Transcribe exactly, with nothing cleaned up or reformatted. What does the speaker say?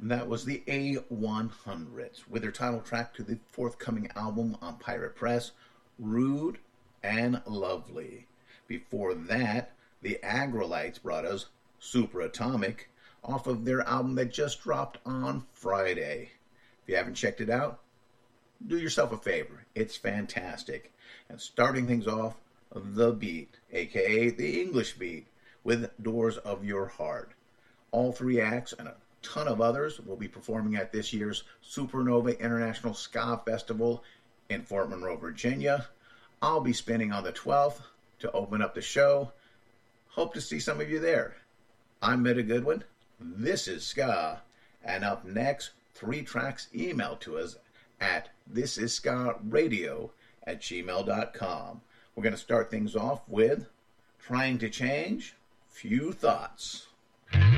That was the A one hundreds with their title track to the forthcoming album on Pirate Press, Rude and Lovely. Before that, the Agrolites brought us Superatomic off of their album that just dropped on Friday. If you haven't checked it out, do yourself a favor. It's fantastic. And starting things off, The Beat, aka The English Beat, with Doors of Your Heart. All three acts and a ton of others will be performing at this year's Supernova International Ska Festival in Fort Monroe, Virginia. I'll be spinning on the twelfth to open up the show. Hope to see some of you there. I'm Meta Goodwin. This is Ska. And up next, three tracks emailed to us at thisisskaradio at gmail dot com. We're going to start things off with Trying to Change, Few Thoughts.